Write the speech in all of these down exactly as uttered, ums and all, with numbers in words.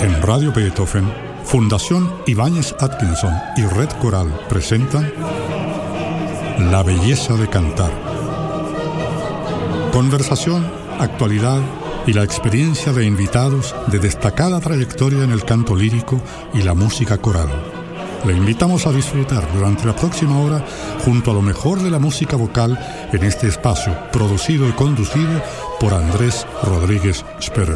En Radio Beethoven, Fundación Ibáñez Atkinson y Red Coral presentan La belleza de cantar. Conversación, actualidad y la experiencia de invitados de destacada trayectoria en el canto lírico y la música coral. Le invitamos a disfrutar durante la próxima hora junto a lo mejor de la música vocal en este espacio, producido y conducido por Andrés Rodríguez Sperrer.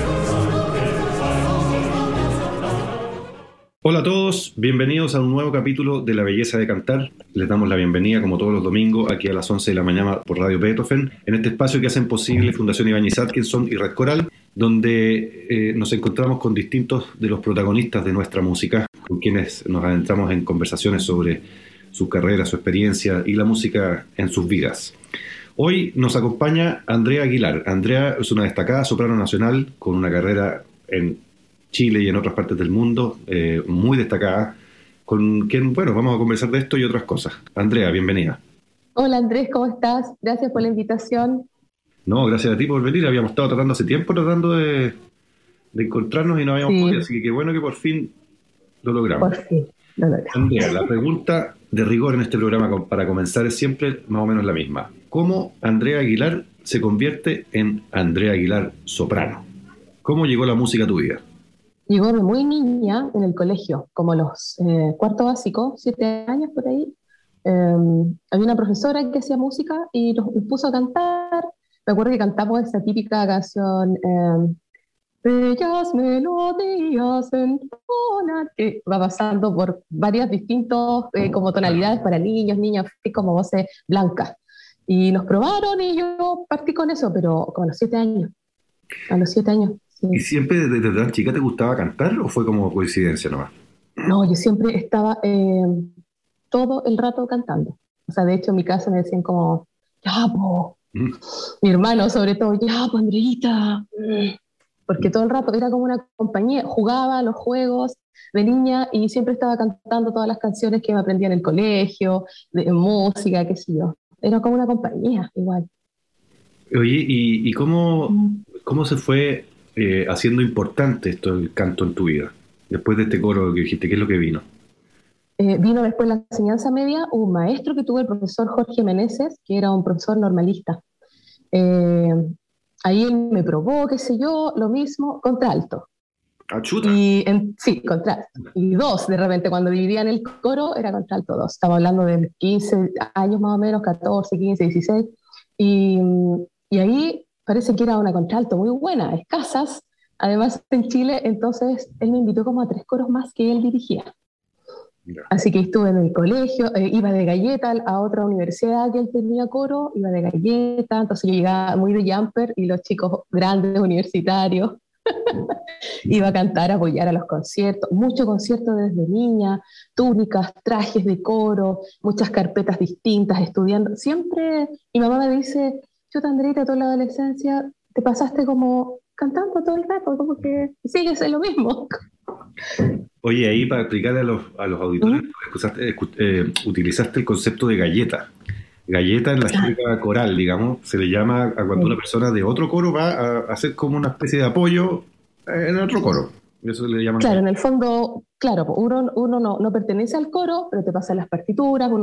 Hola a todos, bienvenidos a un nuevo capítulo de La belleza de cantar. Les damos la bienvenida, como todos los domingos, aquí a las once de la mañana por Radio Beethoven, en este espacio que hacen posible Fundación Ibáñez Atkinson y Red Coral, donde eh, nos encontramos con distintos de los protagonistas de nuestra música, con quienes nos adentramos en conversaciones sobre su carrera, su experiencia y la música en sus vidas. Hoy nos acompaña Andrea Aguilar. Andrea es una destacada soprano nacional con una carrera en Chile y en otras partes del mundo, eh, muy destacada, con quien, bueno, vamos a conversar de esto y otras cosas. Andrea, bienvenida. Hola Andrés, ¿cómo estás? Gracias por la invitación. No, gracias a ti por venir. Habíamos estado tratando hace tiempo, tratando de, de encontrarnos y no habíamos sí. podido, así que qué bueno que por fin lo logramos. Por fin lo logramos. Andrea, la pregunta de rigor en este programa para comenzar es siempre más o menos la misma. ¿Cómo Andrea Aguilar se convierte en Andrea Aguilar soprano? ¿Cómo llegó la música a tu vida? Llegó de muy niña en el colegio, como los eh, cuarto básico, siete años por ahí. Eh, había una profesora que hacía música y nos, nos puso a cantar. Me acuerdo que cantamos esa típica canción, eh, Bellas melodías entonan, que va pasando por varias distintas eh, como tonalidades para niños, niñas, como voces blancas. Y nos probaron y yo partí con eso, pero con los siete años. A los siete años. Sí. ¿Y siempre desde tan chica te gustaba cantar o fue como coincidencia nomás? No, yo siempre estaba eh, todo el rato cantando. O sea, de hecho en mi casa me decían como, ya, po. Mm. Mi hermano sobre todo, ya, po, Andreita. Porque todo el rato era como una compañía. Jugaba los juegos de niña y siempre estaba cantando todas las canciones que me aprendía en el colegio, de, de música, qué sé yo. Era como una compañía, igual. Oye, ¿y, y cómo, mm. cómo se fue Eh, haciendo importante esto el canto en tu vida? Después de este coro que dijiste, ¿qué es lo que vino? Eh, vino después la enseñanza media, un maestro que tuve, el profesor Jorge Meneses, que era un profesor normalista. Eh, ahí él me probó, qué sé yo, lo mismo, contralto. ¿Ah, chuta? Y en, sí, contralto. Y dos, de repente, cuando dividían el coro, era contralto dos. Estaba hablando de quince años más o menos, catorce, quince, dieciséis. Y, y ahí parece que era una contralto muy buena, escasas, además en Chile, entonces él me invitó como a tres coros más que él dirigía. Yeah. Así que estuve en el colegio, eh, iba de galleta a otra universidad que él tenía coro, iba de galleta, entonces yo llegaba muy de jumper y los chicos grandes universitarios iba a cantar, a apoyar a los conciertos, muchos conciertos desde niña, túnicas, trajes de coro, muchas carpetas distintas, estudiando. Siempre mi mamá me dice, chuta Andreita, toda la adolescencia te pasaste como cantando todo el rato, como que sigues en lo mismo. Oye, ahí para explicarle a los, a los auditores, ¿Mm? escuchaste, eh, utilizaste el concepto de galleta. Galleta en la música coral, digamos, se le llama a cuando sí. una persona de otro coro va a hacer como una especie de apoyo en otro coro. Eso le llaman. Claro, en el fondo, claro, uno, uno no, no pertenece al coro, pero te pasan las partituras, uno